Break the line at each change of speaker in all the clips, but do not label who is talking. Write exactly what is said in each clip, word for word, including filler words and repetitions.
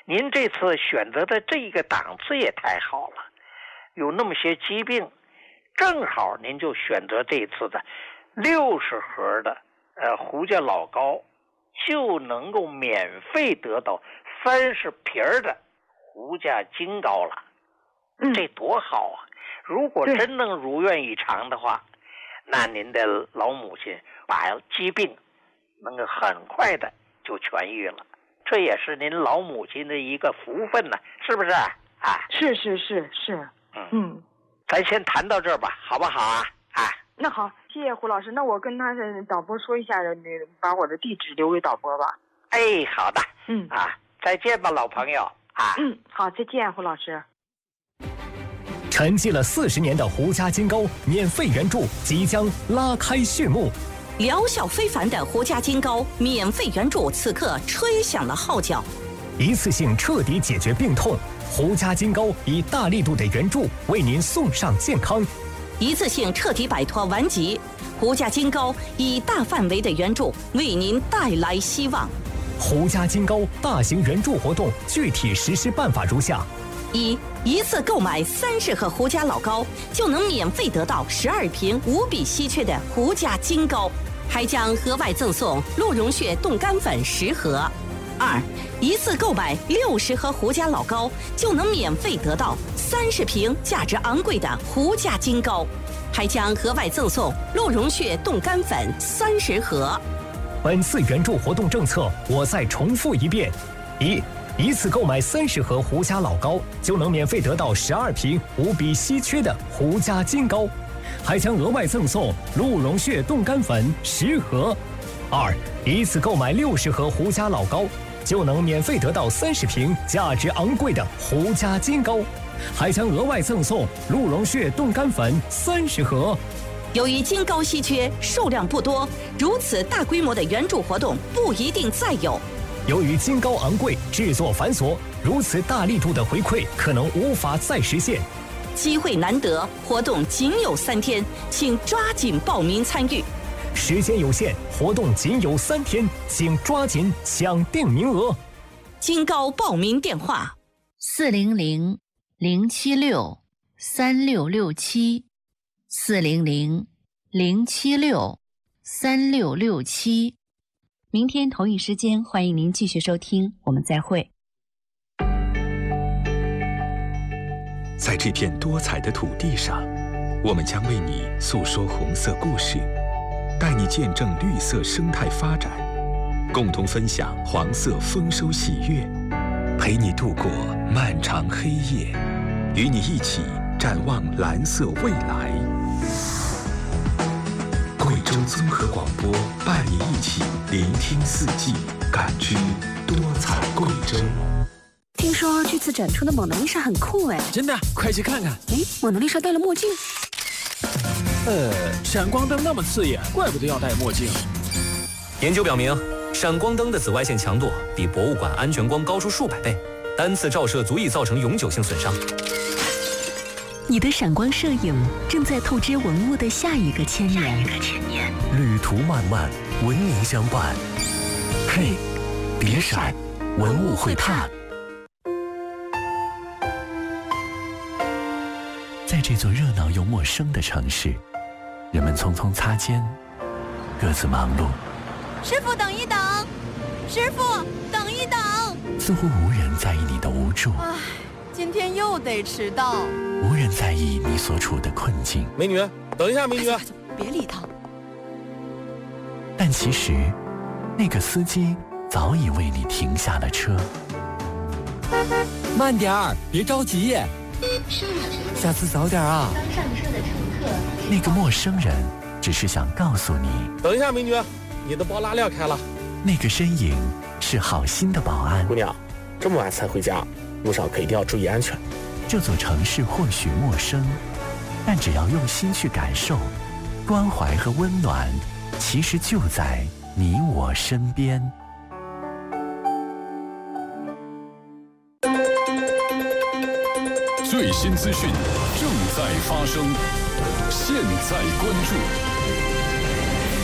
您这次选择的这个档次也太好了，有那么些疾病，正好您就选择这次的六十盒的呃胡家老膏，就能够免费得到三十瓶的胡家金膏了。
嗯，
这多好啊！如果真能如愿以偿的话，那您的老母亲把疾病能够很快的就痊愈了，这也是您老母亲的一个福分呢，是不是啊？
是是是是，嗯嗯，
咱先谈到这儿吧，好不好啊？啊，
那好，谢谢胡老师。那我跟他的导播说一下，你把我的地址留给导播吧。
哎，好的，
嗯
啊，再见吧，老朋友啊。
嗯，好，再见，胡老师。
沉寂了四十年的胡家金膏免费援助即将拉开序幕，
疗效非凡的胡家金膏免费援助此刻吹响了号角，
一次性彻底解决病痛。胡家金膏以大力度的援助为您送上健康，
一次性彻底摆脱顽疾。胡家金膏以大范围的援助为您带来希望。
胡家金膏大型援助活动具体实施办法如下：
一、一次购买三十盒胡家老膏，就能免费得到十二瓶无比稀缺的胡家金膏，还将额外赠送鹿茸血冻干粉十盒。二、一次购买六十盒胡家老膏，就能免费得到三十瓶价值昂贵的胡家金膏，还将额外赠送鹿茸血冻干粉三十盒。
本次援助活动政策，我再重复一遍：一、一次购买三十盒胡家老膏，就能免费得到十二瓶无比稀缺的胡家金膏，还将额外赠送鹿茸血冻干粉十盒。二、一次购买六十盒胡家老膏，就能免费得到三十瓶价值昂贵的胡家金膏，还将额外赠送鹿茸血冻干粉三十盒。
由于金膏稀缺，数量不多，如此大规模的援助活动不一定再有。
由于金膏昂贵，制作繁琐，如此大力度的回馈可能无法再实现。
机会难得，活动仅有三天，请抓紧报名参与。
时间有限，活动仅有三天，请抓紧抢定名额。
金膏报名电话：
四零零零七六三六六七，四零零零七六三六六七。明天同一时间，欢迎您继续收听，我们再会。
在这片多彩的土地上，我们将为你诉说红色故事，带你见证绿色生态发展，共同分享黄色丰收喜悦，陪你度过漫长黑夜，与你一起展望蓝色未来。贵州综合广播伴你一起聆听四季，感知多彩贵州。
听说这次展出的蒙娜丽莎很酷哎！
真的，快去看看！
哎，蒙娜丽莎戴了墨镜。
呃，闪光灯那么刺眼，怪不得要戴墨镜。
研究表明，闪光灯的紫外线强度比博物馆安全光高出数百倍，单次照射足以造成永久性损伤。
你的闪光摄影正在透支文物的下一个千年。
旅途漫漫，文明相伴。嘿，别闪，文物会怕。在这座热闹又陌生的城市，人们匆匆擦肩，各自忙碌。
师傅，等一等！师傅，等一等！
似乎无人在意你的无助。
唉，今天又得迟到。
无人在意你所处的困境。
美女，等一下，美女，
别理他。
但其实，那个司机早已为你停下了车。
慢点儿，别着急。下次早点啊。
刚上车的乘客。
那个陌生人只是想告诉你，
等一下，美女，你的包拉链开了。
那个身影是好心的保安。
姑娘，这么晚才回家，路上可一定要注意安全。
这座城市或许陌生，但只要用心去感受，关怀和温暖其实就在你我身边。
最新资讯正在发生，现在关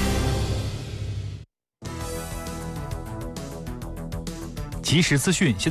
注。
即时资讯现在。